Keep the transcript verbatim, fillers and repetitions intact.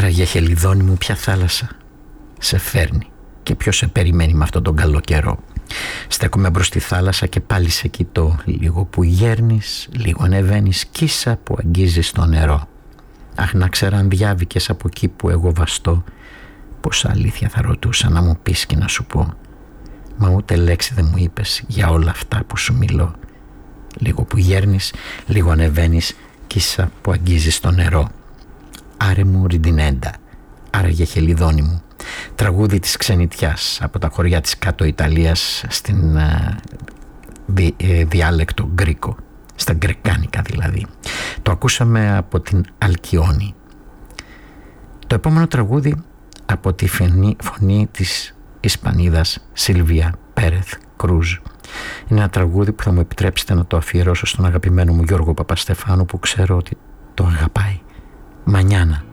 Άραγε χελιδόνι μου, ποια θάλασσα σε φέρνει και ποιος σε περιμένει με αυτόν τον καλό καιρό. Στέκομαι μπρος στη θάλασσα και πάλι σε κοιτώ. Λίγο που γέρνεις, λίγο ανεβαίνεις, κύσα που αγγίζεις το νερό. Αχ, να ξέρα αν διάβηκες από εκεί που εγώ βαστώ, πόσα αλήθεια θα ρωτούσα να μου πεις και να σου πω. Μα ούτε λέξη δεν μου είπες για όλα αυτά που σου μιλώ. Λίγο που γέρνεις, λίγο ανεβαίνεις, κύσα που αγγίζεις το νερό. Άρε μου ριντινέντα, άραγε χελιδόνι μου, τραγούδι της ξενιτιάς από τα χωριά της κάτω Ιταλίας στην uh, δι, ε, διάλεκτο γκρίκο, στα γκρεκάνικα δηλαδή. Το ακούσαμε από την Αλκιόνη. Το επόμενο τραγούδι από τη φωνή, φωνή της Ισπανίδας Σίλβια Πέρεθ Κρούζ. Είναι ένα τραγούδι που θα μου επιτρέψετε να το αφιερώσω στον αγαπημένο μου Γιώργο Παπαστεφάνου, που ξέρω ότι το αγαπάει. Μανιάνα.